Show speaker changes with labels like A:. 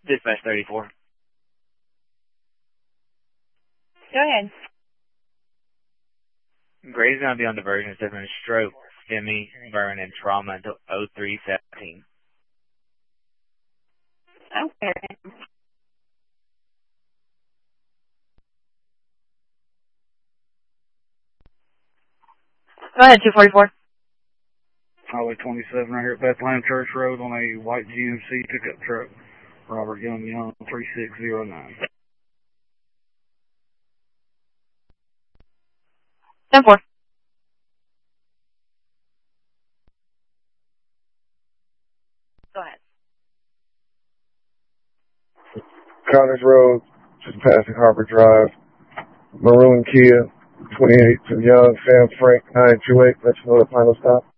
A: Dispatch 34.
B: Go ahead.
A: Grady's going to be on diversion, suffering stroke, STEMI, burn, and trauma until 0317.
B: Okay. Go ahead, 244.
C: Highway 27 right here at Bethlehem Church Road on a white GMC pickup truck. Robert Young, 3609.
B: 10-4. Go ahead.
D: Connors Road, just passing Harbor Drive. Maroon Kia, 28 to Young, Sam Frank, 928. Let's know the final stop.